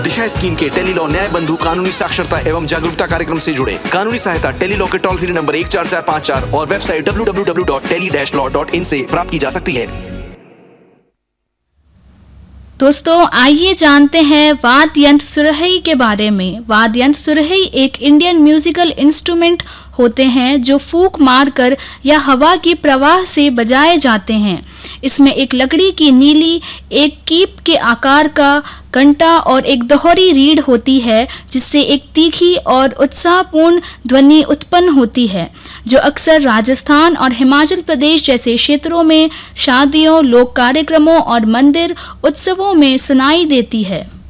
दिशा scheme के Tele-Law न्याय बंधु कानूनी साक्षरता एवं जागरूकता कार्यक्रम से जुड़े। कानूनी सहायता टेलीलॉ के टोल फ्री नंबर 14454 और वेबसाइट www.tele-law.in से प्राप्त की जा सकती है। दोस्तों, आइए जानते हैं वाद्य यंत्र सुरही के बारे में। वाद्य यंत्र सुरही एक इंडियन म्यूजिकल इंस्ट्रूमेंट होते हैं जो फूंक मारकर या हवा की प्रवाह से बजाए जाते हैं। इसमें एक लकड़ी की नीली, एक कीप के आकार का कंटा और एक दोहरी रीढ़ होती है, जिससे एक तीखी और उत्साहपूर्ण ध्वनि उत्पन्न होती है, जो अक्सर राजस्थान और हिमाचल प्रदेश जैसे क्षेत्रों में शादियों, लोक कार्यक्रमों और मंदिर उत्सवों में सुनाई देती है।